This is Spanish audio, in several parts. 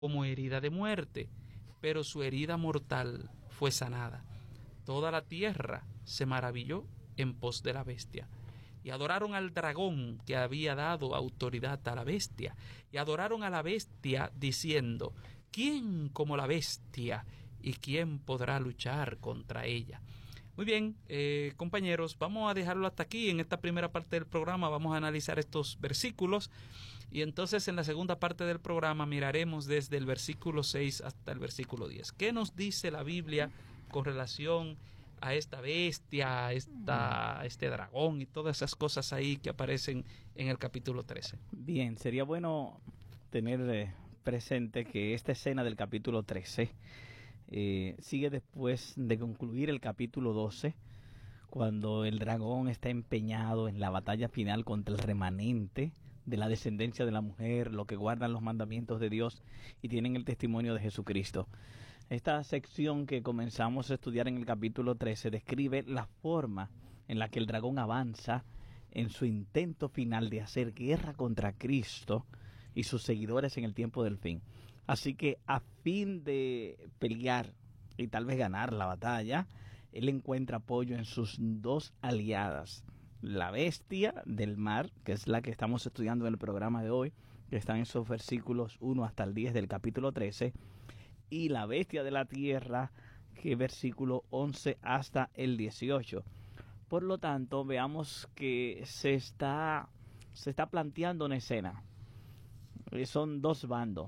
como herida de muerte, pero su herida mortal fue sanada. Toda la tierra se maravilló en pos de la bestia. Y adoraron al dragón que había dado autoridad a la bestia. Y adoraron a la bestia diciendo: ¿quién como la bestia? ¿Y quién podrá luchar contra ella? Muy bien, compañeros, vamos a dejarlo hasta aquí. En esta primera parte del programa vamos a analizar estos versículos. Y entonces en la segunda parte del programa miraremos desde el versículo 6 hasta el versículo 10. ¿Qué nos dice la Biblia con relación a esta bestia, a este dragón y todas esas cosas ahí que aparecen en el capítulo 13? Bien, sería bueno tener presente que esta escena del capítulo 13 sigue después de concluir el capítulo 12, cuando el dragón está empeñado en la batalla final contra el remanente de la descendencia de la mujer, los que guardan los mandamientos de Dios y tienen el testimonio de Jesucristo. Esta sección que comenzamos a estudiar en el capítulo 13 describe la forma en la que el dragón avanza en su intento final de hacer guerra contra Cristo y sus seguidores en el tiempo del fin. Así que a fin de pelear y tal vez ganar la batalla, él encuentra apoyo en sus dos aliadas: la bestia del mar, que es la que estamos estudiando en el programa de hoy, que están en esos versículos 1 hasta el 10 del capítulo 13, y la bestia de la tierra, que es versículo 11 hasta el 18. Por lo tanto, veamos que se está planteando una escena. Son dos bandos.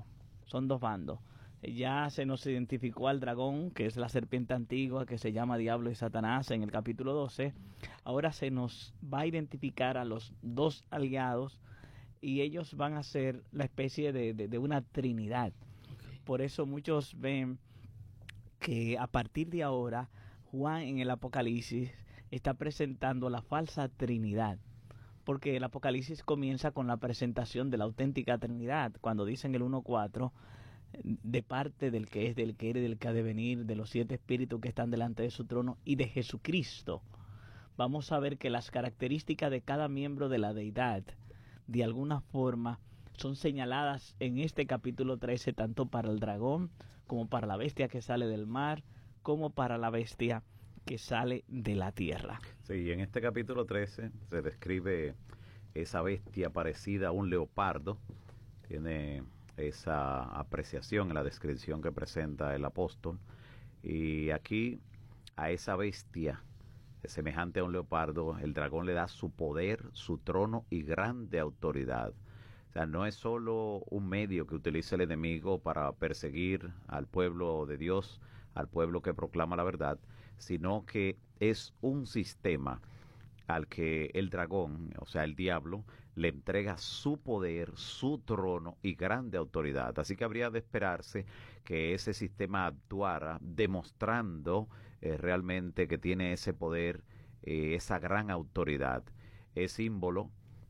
Ya se nos identificó al dragón, que es la serpiente antigua, que se llama Diablo y Satanás, en el capítulo 12. Ahora se nos va a identificar a los dos aliados, y ellos van a ser la especie de una trinidad. Okay. Por eso muchos ven que a partir de ahora Juan en el Apocalipsis está presentando la falsa trinidad, porque el Apocalipsis comienza con la presentación de la auténtica Trinidad, cuando dicen el 1:4, de parte del que es, del que era y del que ha de venir, de los 7 espíritus que están delante de su trono y de Jesucristo. Vamos a ver que las características de cada miembro de la deidad, de alguna forma, son señaladas en este capítulo 13, tanto para el dragón, como para la bestia que sale del mar, como para la bestia que sale de la tierra. Sí, en este capítulo 13 se describe esa bestia parecida a un leopardo. Tiene esa apreciación en la descripción que presenta el apóstol. Y aquí a esa bestia semejante a un leopardo, el dragón le da su poder, su trono y grande autoridad. O sea, no es solo un medio que utiliza el enemigo para perseguir al pueblo de Dios, al pueblo que proclama la verdad, sino que es un sistema al que el dragón, o sea, el diablo, le entrega su poder, su trono y grande autoridad. Así que habría de esperarse que ese sistema actuara demostrando realmente que tiene ese poder, esa gran autoridad. Es símbolo,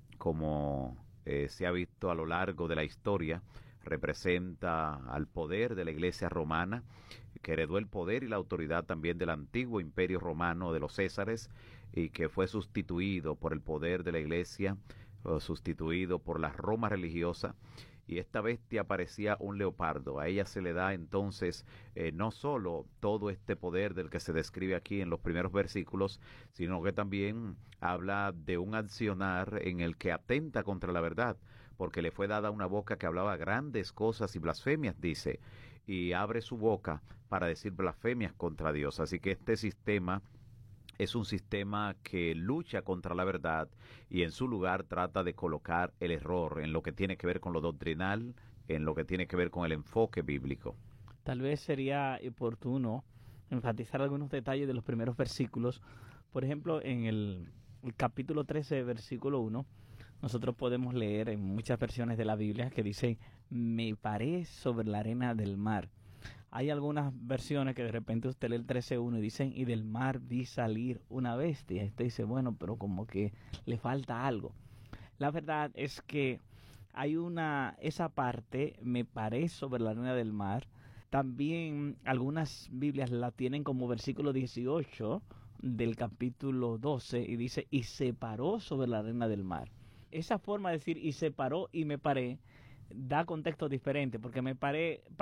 como se ha visto a lo largo de la historia, representa al poder de la Iglesia romana, que heredó el poder y la autoridad también del antiguo imperio romano de los Césares, y que fue sustituido por el poder de la Iglesia, sustituido por la Roma religiosa. Y esta bestia parecía un leopardo. A ella se le da entonces no solo todo este poder del que se describe aquí en los primeros versículos, sino que también habla de un accionar en el que atenta contra la verdad, porque le fue dada una boca que hablaba grandes cosas y blasfemias, dice, y abre su boca para decir blasfemias contra Dios. Así que este sistema es un sistema que lucha contra la verdad y en su lugar trata de colocar el error en lo que tiene que ver con lo doctrinal, en lo que tiene que ver con el enfoque bíblico. Tal vez sería oportuno enfatizar algunos detalles de los primeros versículos. Por ejemplo, en el capítulo 13, versículo 1, nosotros podemos leer en muchas versiones de la Biblia que dice: me paré sobre la arena del mar. Hay algunas versiones que de repente usted lee el 13:1 y dicen: y del mar vi salir una bestia. Y usted dice: bueno, pero como que le falta algo. La verdad es que hay esa parte, me paré sobre la arena del mar. También algunas Biblias la tienen como versículo 18 del capítulo 12 y dice: y se paró sobre la arena del mar. Esa forma de decir y se paró y me paré da contexto diferente, porque me